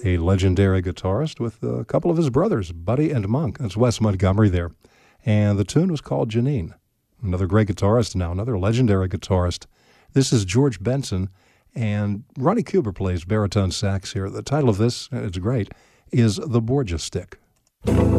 a legendary guitarist with a couple of his brothers, Buddy and Monk. That's Wes Montgomery there. And the tune was called Janine. Another great guitarist now, another legendary guitarist. This is George Benson, and Ronnie Cuber plays baritone sax here. The title of this, and it's great, is The Borgia Stick.